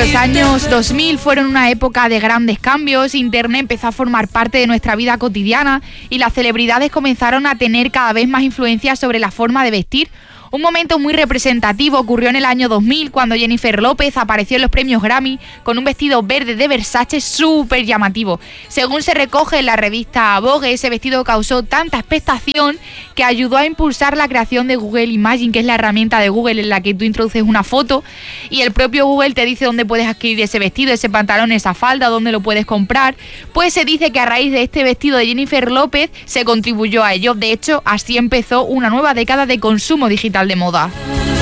Los años 2000 fueron una época de grandes cambios. Internet empezó a formar parte de nuestra vida cotidiana y las celebridades comenzaron a tener cada vez más influencia sobre la forma de vestir. Un momento muy representativo ocurrió en el año 2000 cuando Jennifer López apareció en los premios Grammy con un vestido verde de Versace súper llamativo. Según se recoge en la revista Vogue, ese vestido causó tanta expectación que ayudó a impulsar la creación de Google Imagen, que es la herramienta de Google en la que tú introduces una foto y el propio Google te dice dónde puedes adquirir ese vestido, ese pantalón, esa falda, dónde lo puedes comprar. Pues se dice que a raíz de este vestido de Jennifer López se contribuyó a ello. De hecho, así empezó una nueva década de consumo digital de moda.